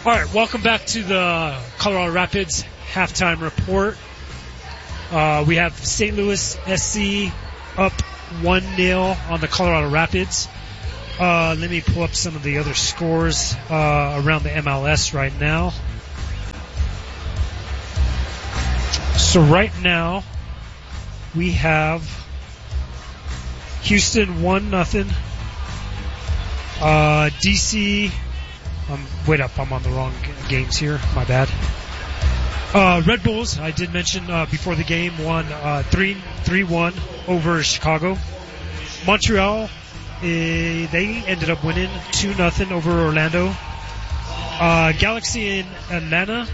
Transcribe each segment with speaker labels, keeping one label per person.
Speaker 1: All right, welcome back to the Colorado Rapids halftime report. We have St. Louis SC up 1-0 on the Colorado Rapids. Let me pull up some of the other scores around the MLS right now. So right now we have Houston 1-0. DC. Wait up, I'm on the wrong games here. My bad. Red Bulls, I did mention before the game, won 3-1 over Chicago. Montreal, they ended up winning 2-0 over Orlando. Galaxy in Atlanta,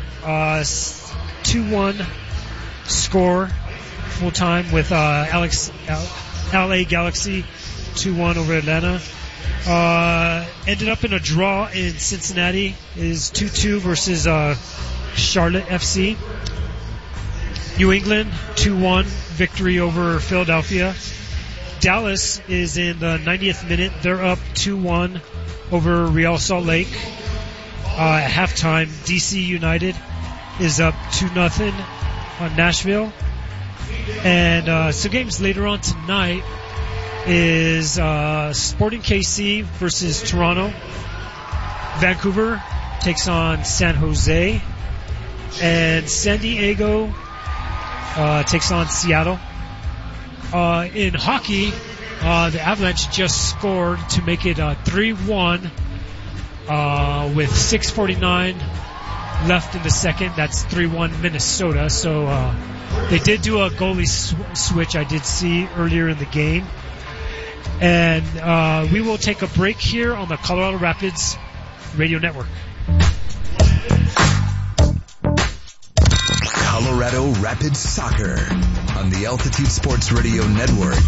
Speaker 1: 2-1 score full time with LA Galaxy 2-1 over Atlanta. Ended up in a draw in Cincinnati, is 2-2 versus Charlotte FC. New England 2-1 victory over Philadelphia. Dallas is in the 90th minute. They're up 2-1 over Real Salt Lake. At halftime, DC United is up 2-0 on Nashville. And some games later on tonight is Sporting KC versus Toronto. Vancouver takes on San Jose. And San Diego takes on Seattle. In hockey, the Avalanche just scored to make it 3-1 with 6:49 left in the second. That's 3-1 Minnesota. So they did do a goalie switch I did see earlier in the game. And we will take a break here on the Colorado Rapids Radio Network.
Speaker 2: Colorado Rapids Soccer on the Altitude Sports Radio Network.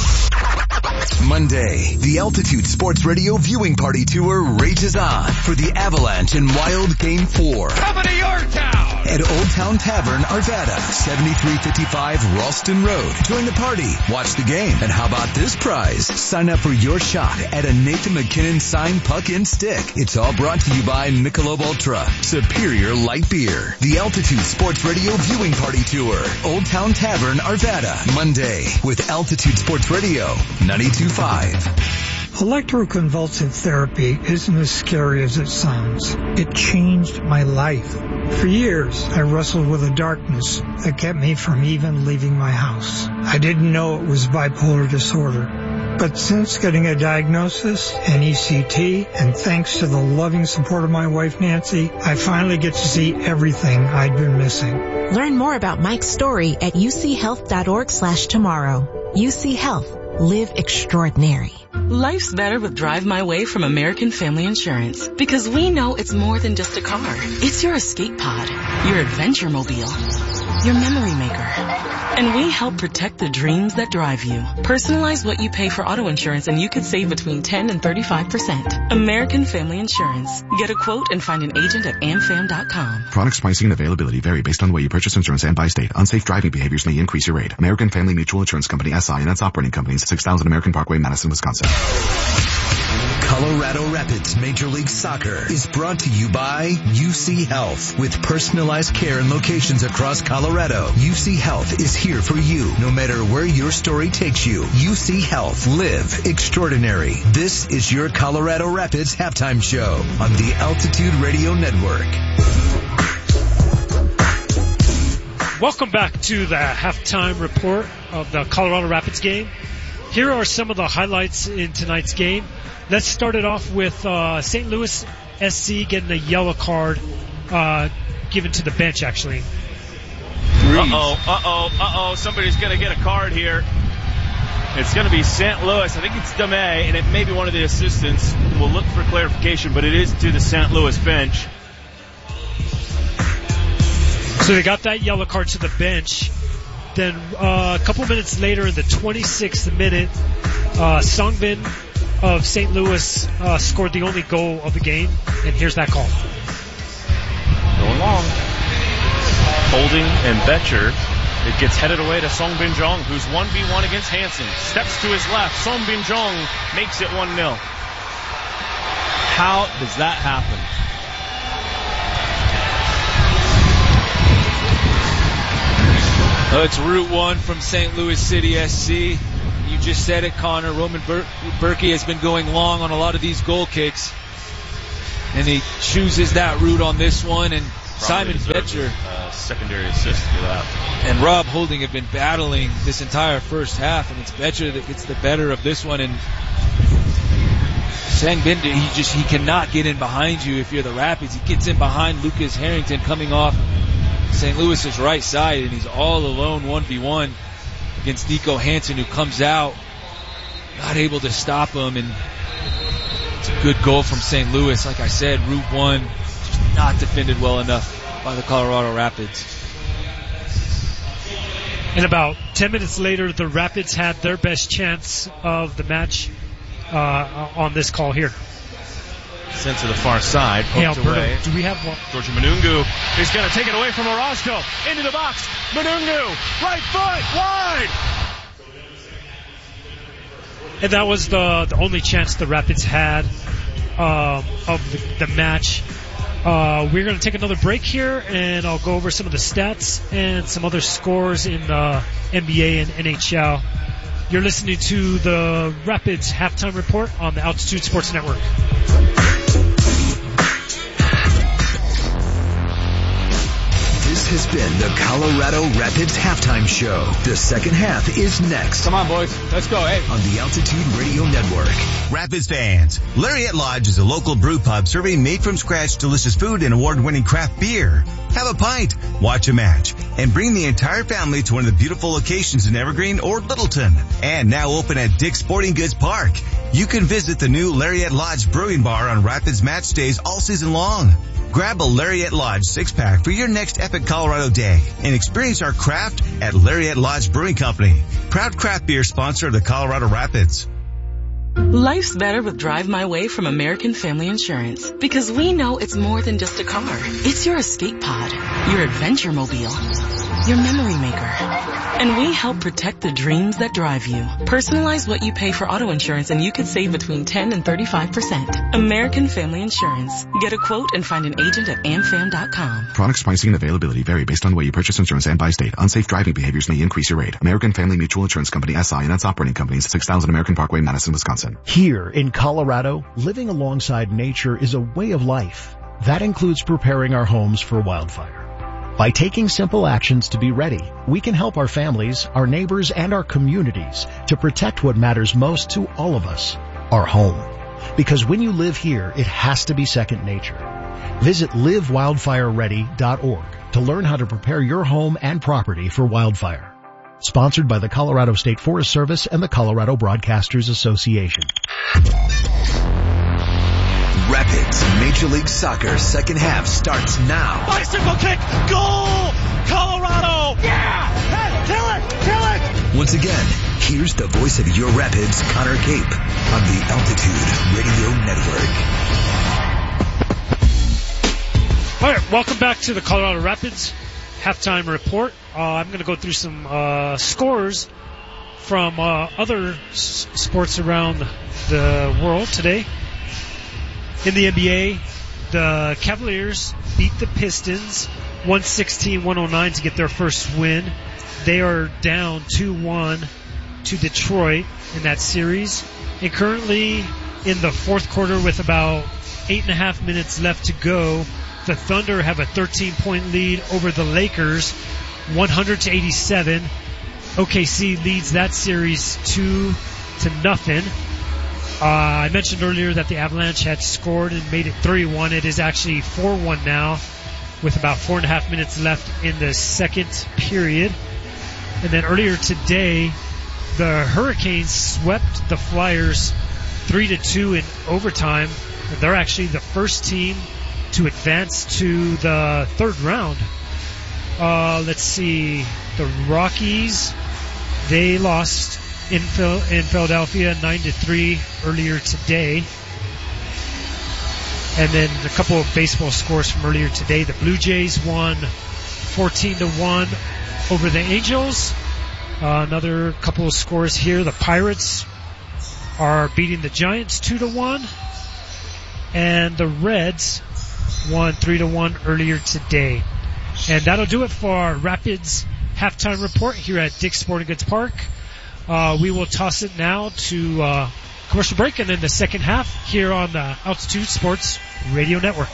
Speaker 2: Monday, the Altitude Sports Radio viewing party tour rages on for the Avalanche and Wild Game 4.
Speaker 3: Coming to your town!
Speaker 2: At Old Town Tavern, Arvada, 7355 Ralston Road. Join the party, watch the game, and how about this prize? Sign up for your shot at a Nathan McKinnon signed puck and stick. It's all brought to you by Michelob Ultra, Superior Light Beer. The Altitude Sports Radio viewing party tour. Old Town Tavern, Arvada, Monday with Altitude Sports Radio 92.5.
Speaker 4: Electroconvulsive therapy isn't as scary as it sounds. It changed my life. For years, I wrestled with a darkness that kept me from even leaving my house. I didn't know it was bipolar disorder. But since getting a diagnosis, an ECT, and thanks to the loving support of my wife Nancy, I finally get to see everything I'd been missing.
Speaker 5: Learn more about Mike's story at uchealth.org/tomorrow. UC Health. Live extraordinary.
Speaker 6: Life's better with Drive My Way from American Family Insurance, because we know it's more than just a car. It's your escape pod, your adventure mobile, your memory maker. And we help protect the dreams that drive you. Personalize what you pay for auto insurance and you could save between 10 and 35%. American Family Insurance. Get a quote and find an agent at amfam.com.
Speaker 7: Products, pricing, and availability vary based on the way you purchase insurance and by state. Unsafe driving behaviors may increase your rate. American Family Mutual Insurance Company, SI, and its operating companies, 6000 American Parkway, Madison, Wisconsin.
Speaker 2: Colorado Rapids Major League Soccer is brought to you by UC Health. With personalized care in locations across Colorado, UC Health is here for you, no matter where your story takes you. UC Health. Live extraordinary. This is your Colorado Rapids halftime show on the Altitude Radio Network.
Speaker 1: Welcome back to the halftime report of the Colorado Rapids game. Here are some of the highlights in tonight's game. Let's start it off with St. Louis SC getting a yellow card given to the bench, actually.
Speaker 3: Somebody's going to get a card here. It's going to be St. Louis. I think it's Dame, and it may be one of the assistants. We'll look for clarification, but it is to the St. Louis bench.
Speaker 1: So they got that yellow card to the bench. Then a couple minutes later, in the 26th minute, Songbin of St. Louis scored the only goal of the game, and here's that call.
Speaker 3: Going long. Holding and Betcher. It gets headed away to Song Bin Jong, who's 1v1 against Hansen. Steps to his left. Song Bin Jong makes it 1-0. How does that happen?
Speaker 8: It's Route 1 from St. Louis City SC. You just said it, Connor. Roman Berkey has been going long on a lot of these goal kicks. And he chooses that route on this one. And Simon Betcher.
Speaker 3: Secondary assist for that.
Speaker 8: And Rob Holding have been battling this entire first half. And it's Betcher that gets the better of this one. And Sang Bin, he cannot get in behind you if you're the Rapids. He gets in behind Lucas Harrington coming off St. Louis's right side, and he's all alone 1v1 against Nico Hansen, who comes out, not able to stop him, and it's a good goal from St. Louis. Like I said, Route 1 just not defended well enough by the Colorado Rapids.
Speaker 1: And about 10 minutes later, the Rapids had their best chance of the match on this call here.
Speaker 3: Sent to the far side, poked
Speaker 1: hey, Alberto,
Speaker 3: away.
Speaker 1: Do we have one?
Speaker 3: Georgia Manungu is going to take it away from Orozco. Into the box. Manungu, right foot, wide.
Speaker 1: And that was the only chance the Rapids had of the match. We're going to take another break here, and I'll go over some of the stats and some other scores in the NBA and NHL. You're listening to the Rapids Halftime Report on the Altitude Sports Network.
Speaker 2: This has been the Colorado Rapids Halftime Show. The second half is next.
Speaker 8: Come on, boys. Let's go. Hey.
Speaker 2: On the Altitude Radio Network.
Speaker 9: Rapids fans, Lariat Lodge is a local brew pub serving made-from-scratch delicious food and award-winning craft beer. Have a pint, watch a match, and bring the entire family to one of the beautiful locations in Evergreen or Littleton. And now open at Dick's Sporting Goods Park. You can visit the new Lariat Lodge Brewing Bar on Rapids match days all season long. Grab a Lariat Lodge 6-pack for your next epic Colorado day and experience our craft at Lariat Lodge Brewing Company, proud craft beer sponsor of the Colorado Rapids.
Speaker 6: Life's better with Drive My Way from American Family Insurance, because we know it's more than just a car. It's your escape pod, your adventure mobile, your memory maker. And we help protect the dreams that drive you. Personalize what you pay for auto insurance and you could save between 10 and 35%. American Family Insurance. Get a quote and find an agent at amfam.com.
Speaker 7: Products, pricing, and availability vary based on the way you purchase insurance and by state. Unsafe driving behaviors may increase your rate. American Family Mutual Insurance Company, SI, and its operating companies, 6000 American Parkway, Madison, Wisconsin.
Speaker 10: Here in Colorado, living alongside nature is a way of life. That includes preparing our homes for wildfire. By taking simple actions to be ready, we can help our families, our neighbors, and our communities to protect what matters most to all of us, our home. Because when you live here, it has to be second nature. Visit livewildfireready.org to learn how to prepare your home and property for wildfire. Sponsored by the Colorado State Forest Service and the Colorado Broadcasters Association.
Speaker 2: Rapids Major League Soccer second half starts now.
Speaker 3: Bicycle kick, goal! Colorado! Yeah! Hey, kill it!
Speaker 2: Once again, here's the voice of your Rapids, Connor Cape, on the Altitude Radio Network.
Speaker 1: All right, welcome back to the Colorado Rapids Halftime Report. I'm going to go through some scores from other sports around the world today. In the NBA, the Cavaliers beat the Pistons 116-109 to get their first win. They are down 2-1 to Detroit in that series. And currently in the fourth quarter with about 8.5 minutes left to go, the Thunder have a 13-point lead over the Lakers, 100-87. OKC leads that series 2-0. I mentioned earlier that the Avalanche had scored and made it 3-1. It is actually 4-1 now with about 4.5 minutes left in the second period. And then earlier today, the Hurricanes swept the Flyers 3-2 in overtime. And they're actually the first team to advance to the third round. Let's see. The Rockies, they lost in Philadelphia 9-3 earlier today. And then a couple of baseball scores from earlier today. The Blue Jays won 14-1 over the Angels. Another couple of scores here. The Pirates are beating the Giants 2-1. And the Reds won 3-1 earlier today. And that'll do it for our Rapids halftime report here at Dick's Sporting Goods Park. We will toss it now to commercial break and then the second half here on the Altitude Sports Radio Network.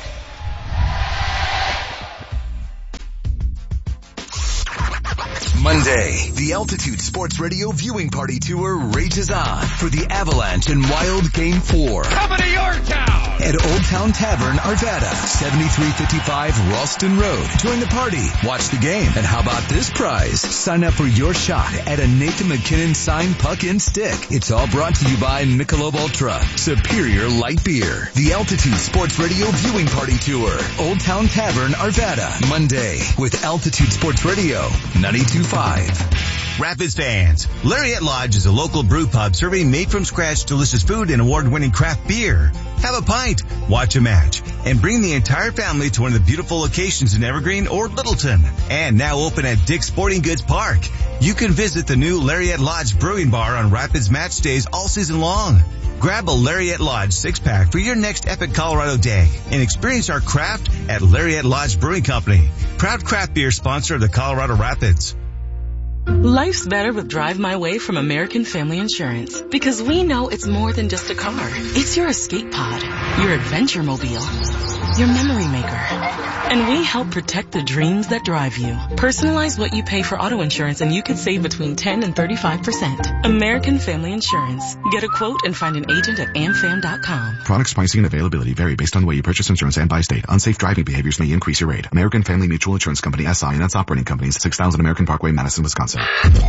Speaker 2: Monday, the Altitude Sports Radio Viewing Party Tour rages on for the Avalanche and Wild Game 4.
Speaker 11: Coming to your town!
Speaker 2: At Old Town Tavern, Arvada, 7355 Ralston Road. Join the party, watch the game, and how about this prize? Sign up for your shot at a Nathan McKinnon signed puck and stick. It's all brought to you by Michelob Ultra, Superior Light Beer. The Altitude Sports Radio Viewing Party Tour, Old Town Tavern, Arvada, Monday, with Altitude Sports Radio, 92.5.
Speaker 9: Rapids fans, Lariat Lodge is a local brew pub serving made-from-scratch delicious food and award-winning craft beer. Have a pint, watch a match, and bring the entire family to one of the beautiful locations in Evergreen or Littleton. And now open at Dick's Sporting Goods Park. You can visit the new Lariat Lodge Brewing Bar on Rapids match days all season long. Grab a Lariat Lodge 6-pack for your next epic Colorado day and experience our craft at Lariat Lodge Brewing Company, proud craft beer sponsor of the Colorado Rapids.
Speaker 6: Life's better with Drive My Way from American Family Insurance, because we know it's more than just a car. It's your escape pod, your adventure mobile, your memory maker. And we help protect the dreams that drive you. Personalize what you pay for auto insurance and you could save between 10 and 35%. American Family Insurance. Get a quote and find an agent at amfam.com.
Speaker 7: Products, pricing, and availability vary based on the way you purchase insurance and by state. Unsafe driving behaviors may increase your rate. American Family Mutual Insurance Company, SI, and its operating companies, 6000 American Parkway, Madison, Wisconsin.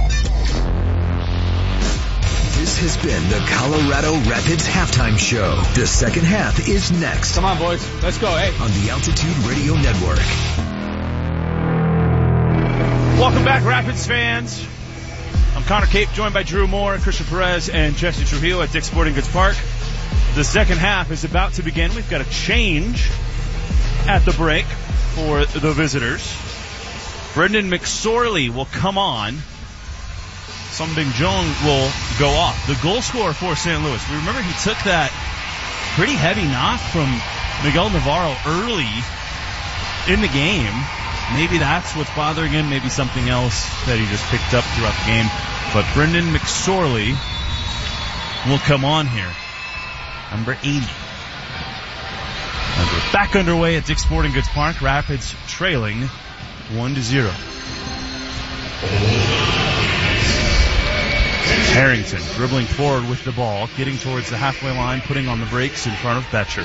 Speaker 2: This has been the Colorado Rapids Halftime Show. The second half is next.
Speaker 8: Come on, boys. Let's go, hey.
Speaker 2: On the Altitude Radio Network.
Speaker 3: Welcome back, Rapids fans. I'm Connor Cape, joined by Drew Moore, Christian Perez, and Jesse Trujillo at Dick's Sporting Goods Park. The second half is about to begin. We've got a change at the break for the visitors. Brendan McSorley will come on. Songbin Jong will go off. The goal scorer for St. Louis. We remember he took that pretty heavy knock from Miguel Navarro early in the game. Maybe that's what's bothering him. Maybe something else that he just picked up throughout the game. But Brendan McSorley will come on here. Number 80. And we're back underway at Dick's Sporting Goods Park. Rapids trailing 1-0. Harrington dribbling forward with the ball, getting towards the halfway line, putting on the brakes in front of Betcher.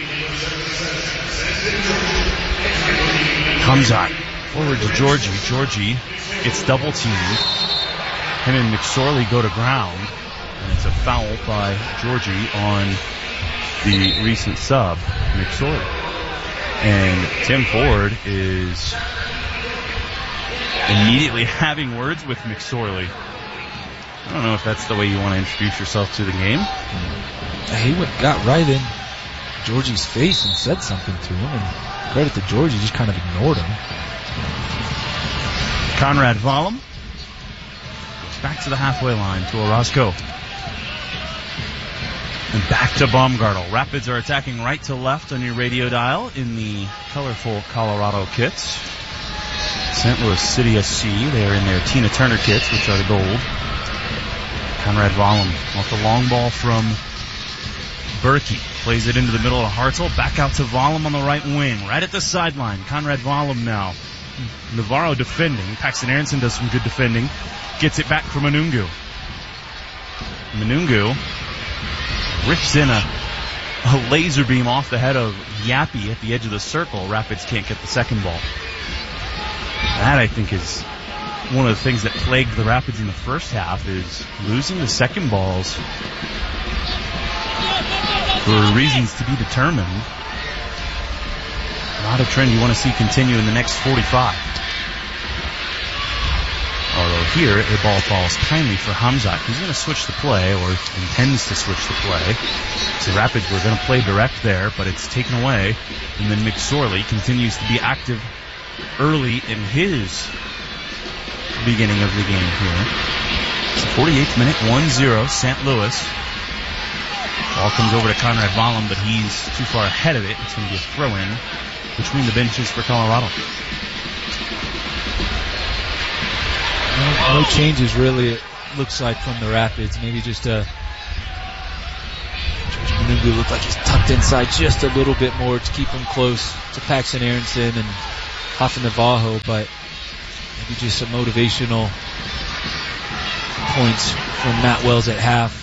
Speaker 3: Hamzat forward to Georgie. Georgie gets double teamed. Him and McSorley go to ground, and it's a foul by Georgie on the recent sub, McSorley. And Tim Ford is immediately having words with McSorley. I don't know if that's the way you want to introduce yourself to the game.
Speaker 8: He got right in Georgie's face and said something to him, and credit to Georgie, just kind of ignored him.
Speaker 3: Conrad Valum back to the halfway line to Orozco. And back to Baumgartel. Rapids are attacking right to left on your radio dial in the colorful Colorado kits. St. Louis City SC, they are in their Tina Turner kits, which are the gold. Conrad Valum off the long ball from Berkey. Plays it into the middle of Hartzell. Back out to Valum on the right wing. Right at the sideline. Conrad Valum now. Navarro defending. Paxton Aronson does some good defending. Gets it back for Manungu. Manungu rips in a laser beam off the head of Yappy at the edge of the circle. Rapids can't get the second ball. That, I think, is one of the things that plagued the Rapids in the first half, is losing the second balls for reasons to be determined. Not a trend you want to see continue in the next 45. Although here, the ball falls kindly for Hamzat. He's going to switch the play, or intends to switch the play. So Rapids were going to play direct there, but it's taken away. And then McSorley continues to be active early in his beginning of the game here. It's the 48th minute, 1-0, St. Louis. Ball comes over to Conrad Valum, but he's too far ahead of it. It's going to be a throw-in between the benches for Colorado.
Speaker 8: No changes really, it looks like, from the Rapids. Maybe just George Manungu looked like he's tucked inside just a little bit more to keep him close to Paxton Aronson and Hafa Navajo, but maybe just some motivational points from Matt Wells at half.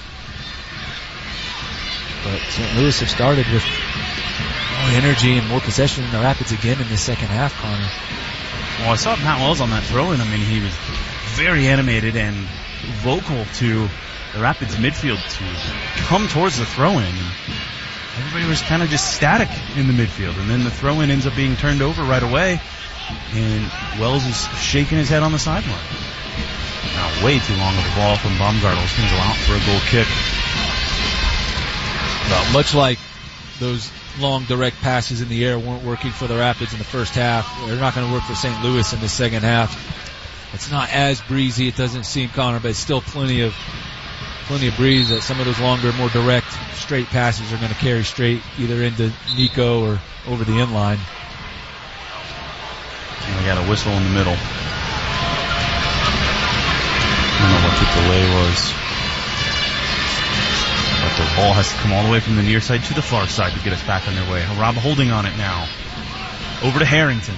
Speaker 8: But St. Louis have started with more energy and more possession than the Rapids again in the second half, Connor.
Speaker 3: Well, I saw Matt Wells on that throw-in. I mean, he was very animated and vocal to the Rapids midfield to come towards the throw-in. Everybody was kind of just static in the midfield, and then the throw-in ends up being turned over right away, and Wells is shaking his head on the sideline. Now, way too long of a ball from Baumgartel. It's going to go out for a goal kick.
Speaker 8: Well, much like those long direct passes in the air weren't working for the Rapids in the first half, they're not going to work for St. Louis in the second half. It's not as breezy, it doesn't seem, Connor, but it's still plenty of breeze. That some of those longer, more direct, straight passes are going to carry straight either into Nico or over the inline.
Speaker 3: And we got a whistle in the middle. I don't know what the delay was. But the ball has to come all the way from the near side to the far side to get us back on their way. Rob holding on it now. Over to Harrington.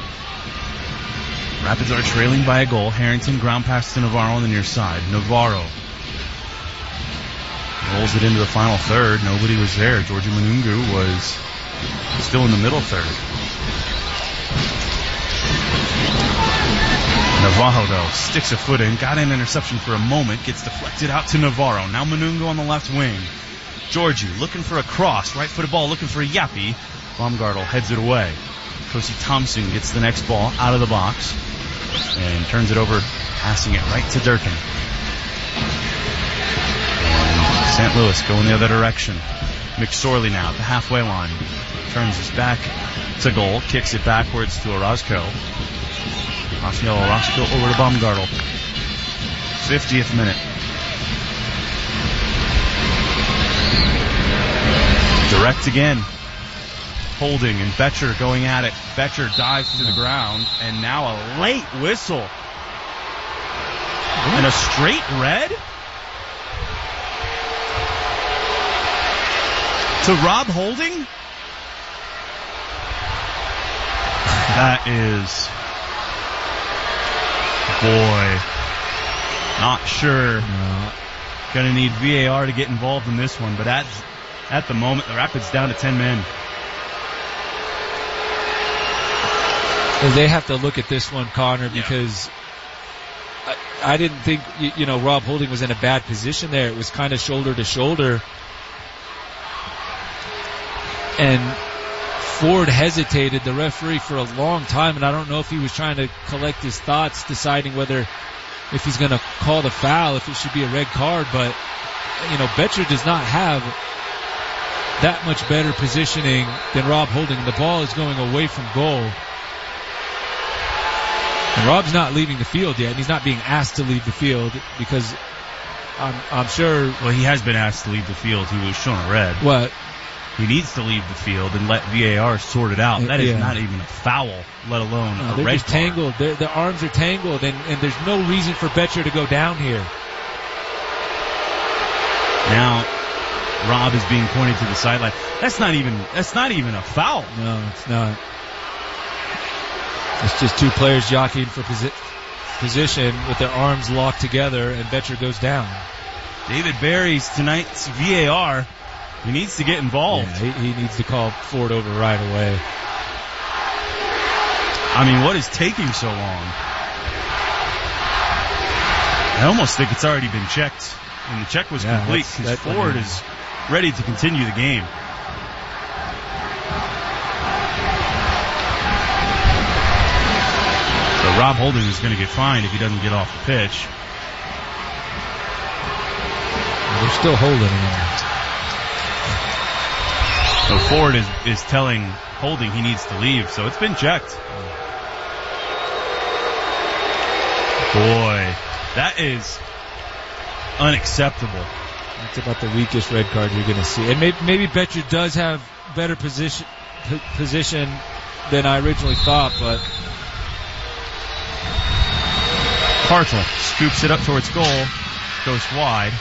Speaker 3: Rapids are trailing by a goal. Harrington ground pass to Navarro on the near side. Navarro rolls it into the final third. Nobody was there. George Manungu was still in the middle third. Navarro, though, sticks a foot in, got an interception for a moment, gets deflected out to Navarro. Now Manungu on the left wing. Georgie looking for a cross, right-footed ball, looking for a yappy. Baumgartel heads it away. Kosi Thompson gets the next ball out of the box and turns it over, passing it right to Durkin. And St. Louis going the other direction. McSorley now at the halfway line. Turns his back to goal, kicks it backwards to Orozco. Rafael Orozco over to Baumgartel. 50th minute. Direct again. Holding and Betcher going at it. Betcher dives to the ground, and now a late whistle. And a straight red? To Rob Holding? That is... Boy, not sure. No. Going to need VAR to get involved in this one, but at the moment, the Rapids down to 10 men.
Speaker 8: They have to look at this one, Connor, because I didn't think, Rob Holding was in a bad position there. It was kind of shoulder to shoulder. And Ford hesitated, the referee, for a long time, and I don't know if he was trying to collect his thoughts, deciding whether if he's going to call the foul, if it should be a red card. But, Betcher does not have that much better positioning than Rob Holding. The ball is going away from goal. And Rob's not leaving the field yet, and he's not being asked to leave the field because I'm sure...
Speaker 3: Well, he has been asked to leave the field. He was shown a red.
Speaker 8: What?
Speaker 3: He needs to leave the field and let VAR sort it out. That is not even a foul, let alone a
Speaker 8: they're
Speaker 3: red
Speaker 8: just
Speaker 3: card.
Speaker 8: Tangled. The arms are tangled, and there's no reason for Betcher to go down here.
Speaker 3: Now, Rob is being pointed to the sideline. That's not even a foul.
Speaker 8: No, it's not. It's just two players jockeying for position with their arms locked together, and Betcher goes down.
Speaker 3: David Barry's tonight's VAR. He needs to get involved.
Speaker 8: Yeah, he needs to call Ford over right away.
Speaker 3: I mean, what is taking so long? I almost think it's already been checked, and the check was complete because Ford is ready to continue the game. So Rob Holding is going to get fined if he doesn't get off the pitch.
Speaker 8: They're still holding him.
Speaker 3: So Ford is telling Holding he needs to leave, so it's been checked. Boy, that is unacceptable.
Speaker 8: That's about the weakest red card you're going to see. And maybe Betcher does have better position than I originally thought, but
Speaker 3: Hartle scoops it up towards goal, goes wide.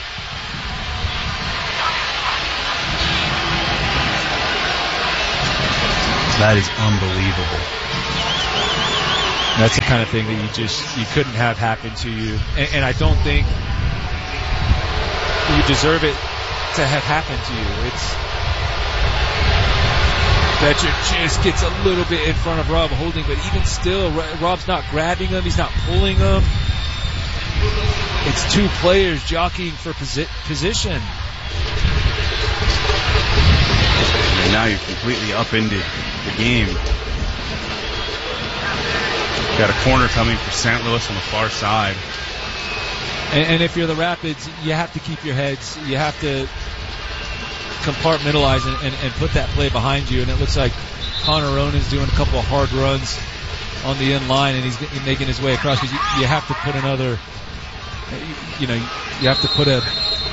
Speaker 3: That is unbelievable.
Speaker 8: That's the kind of thing that you couldn't have happen to you. And I don't think you deserve it to have happened to you. It's Betcher just gets a little bit in front of Rob Holding, but even still, Rob's not grabbing him. He's not pulling him. It's two players jockeying for position.
Speaker 3: And now you've completely upended the game. Got a corner coming for St. Louis on the far side.
Speaker 8: And if you're the Rapids, you have to keep your heads. You have to compartmentalize and put that play behind you. And it looks like Connor Ronan's doing a couple of hard runs on the end line, and he's making his way across, because you have to put another, you have to put a,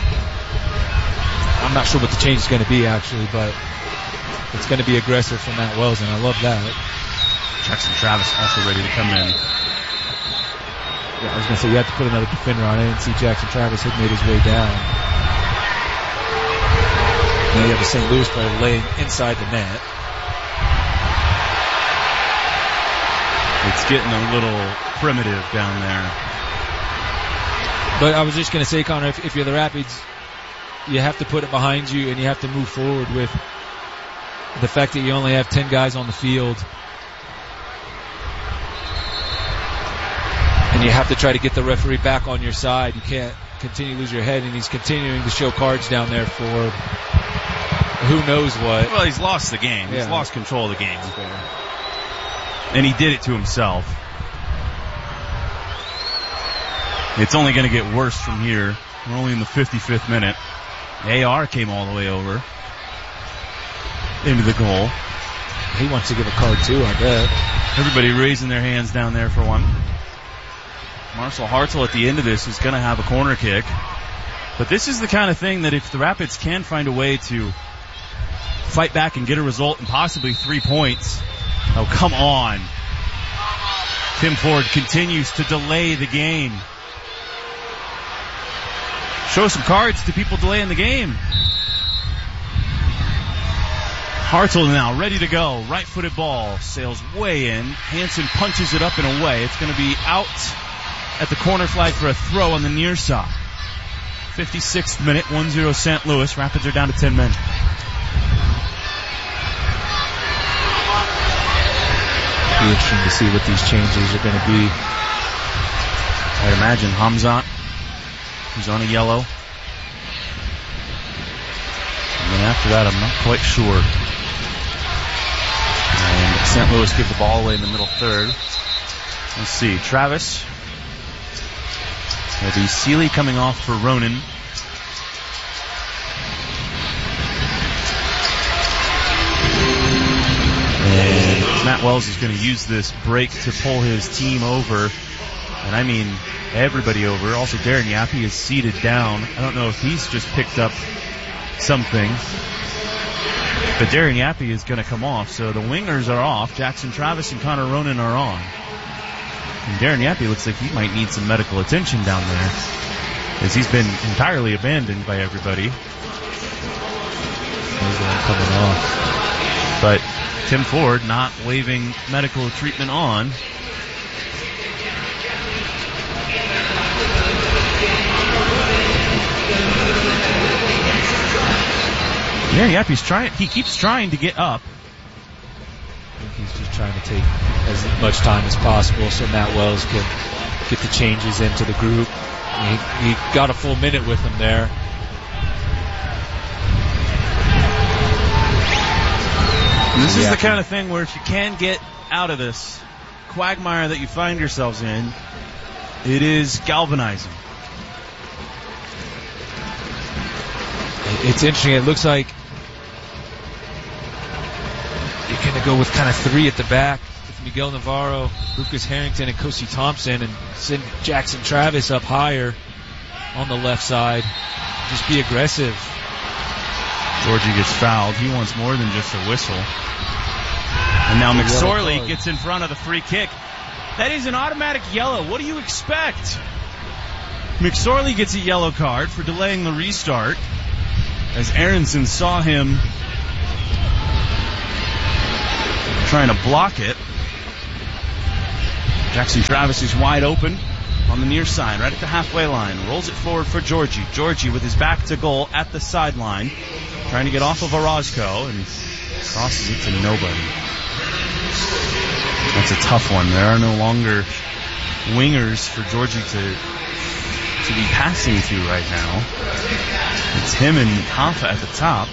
Speaker 8: I'm not sure what the change is going to be actually, but it's going to be aggressive from Matt Wells, and I love that.
Speaker 3: Jackson Travis also ready to come in.
Speaker 8: Yeah, I was going to say, you have to put another defender on. I didn't see Jackson Travis had made his way down. Now you have a St. Louis player laying inside the net.
Speaker 3: It's getting a little primitive down there.
Speaker 8: But I was just going to say, Connor, if you're the Rapids, you have to put it behind you, and you have to move forward with the fact that you only have 10 guys on the field. And you have to try to get the referee back on your side. You can't continue to lose your head, and he's continuing to show cards down there for who knows what.
Speaker 3: Well, he's lost the game.
Speaker 8: Yeah.
Speaker 3: He's lost control of the game. And he did it to himself. It's only going to get worse from here. We're only in the 55th minute. AR came all the way over into the goal.
Speaker 8: He wants to give a card too, I bet.
Speaker 3: Everybody raising their hands down there for one. Marcel Hartel at the end of this is going to have a corner kick. But this is the kind of thing that if the Rapids can find a way to fight back and get a result and possibly 3 points. Oh, come on. Tim Ford continues to delay the game. Show some cards to people delaying the game. Hartel now ready to go. Right-footed ball sails way in. Hansen punches it up and away. It's going to be out at the corner flag for a throw on the near side. 56th minute, 1-0 St. Louis. Rapids are down to 10 men.
Speaker 8: Be interesting to see what these changes are going to be.
Speaker 3: I'd imagine Hamzat, who's on a yellow. And then after that, I'm not quite sure. And St. Louis give the ball away in the middle third. Let's see, Travis. It'll be Seeley coming off for Ronan. And Matt Wells is going to use this break to pull his team over. And I mean everybody over. Also, Darren Yappy is seated down. I don't know if he's just picked up something. But Darren Yappy is going to come off. So the wingers are off. Jackson Travis and Connor Ronan are on. And Darren Yappy looks like he might need some medical attention down there, as he's been entirely abandoned by everybody.
Speaker 8: Coming off.
Speaker 3: But Tim Ford not waiving medical treatment on. Darren Yappy's trying. He keeps trying to get up.
Speaker 8: I think he's just trying to take as much time as possible so Matt Wells can get the changes into the group. He got a full minute with him there.
Speaker 3: And this is the kind of thing where if you can get out of this quagmire that you find yourselves in, it is galvanizing.
Speaker 8: It's interesting. It looks like you're going to go with kind of three at the back with Miguel Navarro, Lucas Harrington, and Kosi Thompson, and send Jackson Travis up higher on the left side. Just be aggressive.
Speaker 3: Georgie gets fouled. He wants more than just a whistle. And now McSorley gets in front of the free kick. That is an automatic yellow. What do you expect? McSorley gets a yellow card for delaying the restart as Aronson saw him trying to block it. Jackson Travis is wide open on the near side, right at the halfway line. Rolls it forward for Georgie. Georgie with his back to goal at the sideline, trying to get off of Orozco and crosses it to nobody. That's a tough one. There are no longer wingers for Georgie to be passing to right now. It's him and Hoffa at the top.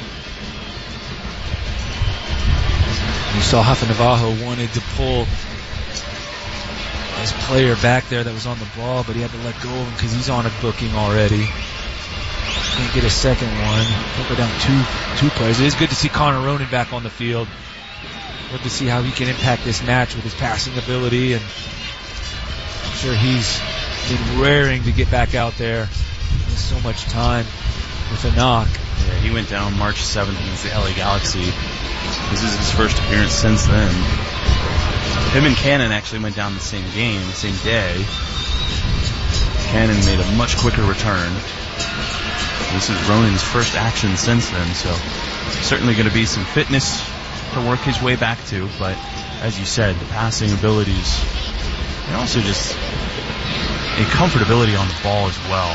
Speaker 8: You saw Hoffa Navajo wanted to pull his player back there that was on the ball, but he had to let go of him because he's on a booking already. Can't get a second one. Can't go down two players. It is good to see Connor Ronan back on the field. Love to see how he can impact this match with his passing ability, and I'm sure he's been raring to get back out there. There's so much time with a knock.
Speaker 3: Yeah, he went down March 7th against the LA Galaxy. This is his first appearance since then. Him and Cannon actually went down the same game, the same day. Cannon made a much quicker return. This is Ronan's first action since then, so certainly going to be some fitness to work his way back to, but as you said, the passing abilities and also just a comfortability on the ball as well.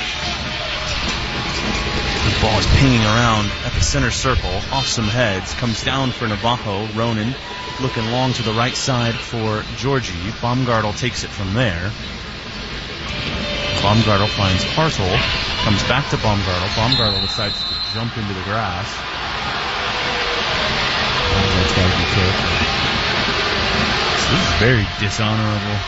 Speaker 3: The ball is pinging around at the center circle, off some heads, comes down for Navajo. Ronan looking long to the right side for Georgie. Baumgartel takes it from there. Baumgartel finds Hartle, comes back to Baumgartel. Baumgartel decides to jump into the grass. That's got to be careful. This is very dishonorable.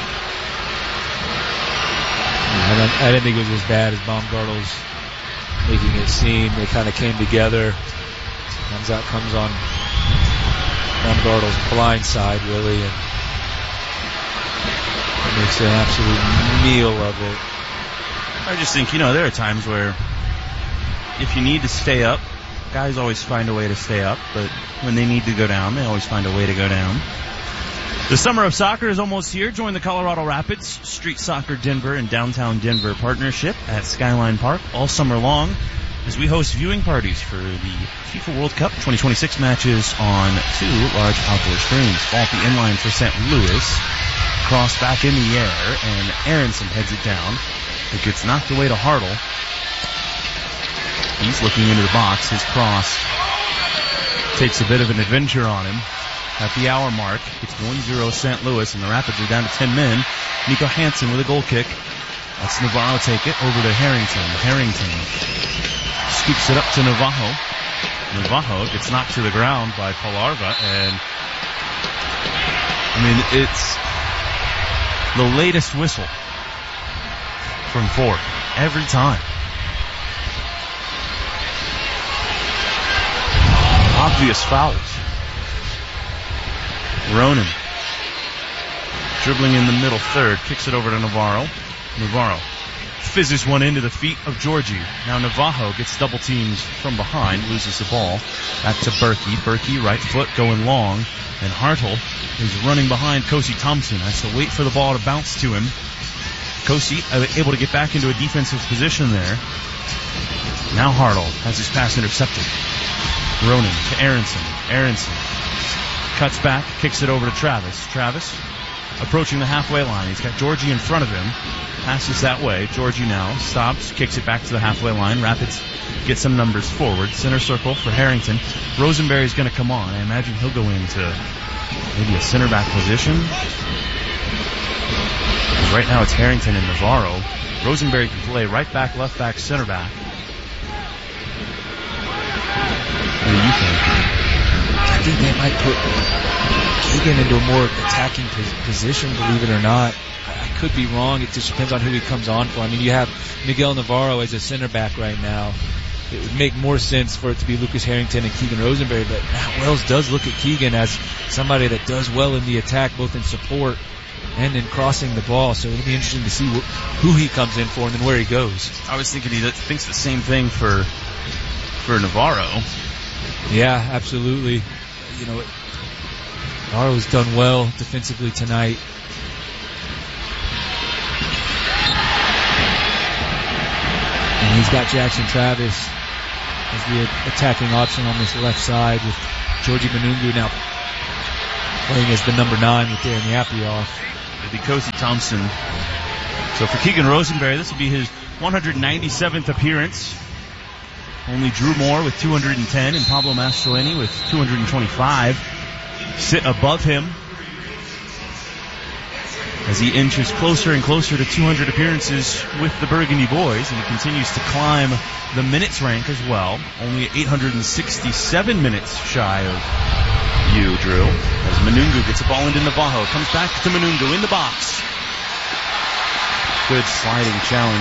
Speaker 8: I didn't think it was as bad as Baumgartel's making it seem. They kind of came together. Comes on Baumgartel's blind side, really, and makes an absolute meal of it.
Speaker 3: I just think, there are times where if you need to stay up, guys always find a way to stay up, but when they need to go down, they always find a way to go down. The summer of soccer is almost here. Join the Colorado Rapids Street Soccer Denver and Downtown Denver partnership at Skyline Park all summer long as we host viewing parties for the FIFA World Cup 2026 matches on 2 large outdoor screens. Ball at the inline for St. Louis. Cross back in the air, and Aronson heads it down. It gets knocked away to Hartle. He's looking into the box. His cross takes a bit of an adventure on him. At the hour mark, it's 1-0 St. Louis, and the Rapids are down to 10 men. Nico Hansen with a goal kick. Lets Navarro take it over to Harrington. Harrington scoops it up to Navajo. Navajo gets knocked to the ground by Palarva, and it's the latest whistle from Ford every time. Obvious fouls. Ronan dribbling in the middle third, kicks it over to Navarro. Navarro fizzes one into the feet of Georgie. Now Navajo gets double teamed from behind, loses the ball. Back to Berkey. Berkey, right foot going long, and Hartle is running behind Kosi Thompson. Has to wait for the ball to bounce to him. Kosi able to get back into a defensive position there. Now Hartle has his pass intercepted. Ronan to Aronson. Aronson cuts back, kicks it over to Travis. Travis approaching the halfway line. He's got Georgie in front of him. Passes that way. Georgie now stops, kicks it back to the halfway line. Rapids get some numbers forward. Center circle for Harrington. Rosenberry's going to come on. I imagine he'll go into maybe a center back position. Right now it's Harrington and Navarro. Rosenberry can play right back, left back, center back. What do you think?
Speaker 8: I think they might put Keegan into a more attacking position, believe it or not. I could be wrong. It just depends on who he comes on for. You have Miguel Navarro as a center back right now. It would make more sense for it to be Lucas Harrington and Keegan Rosenberry, but Matt Wells does look at Keegan as somebody that does well in the attack, both in support and in crossing the ball. So it'll be interesting to see who he comes in for and then where he goes.
Speaker 3: I was thinking he thinks the same thing for Navarro.
Speaker 8: Yeah, absolutely. Navarro's done well defensively tonight. Scott Jackson Travis as the attacking option on this left side, with Georgie Manungu now playing as the number 9 with Darren Yappy off.
Speaker 3: It'll be Kosi Thompson. So for Keegan Rosenberry, this will be his 197th appearance. Only Drew Moore with 210 and Pablo Mastroeni with 225 sit above him as he inches closer and closer to 200 appearances with the Burgundy Boys, and he continues to climb the minutes rank as well. Only 867 minutes shy of you, Drew, as Manungu gets a ball into Navajo. Comes back to Manungu in the box. Good sliding challenge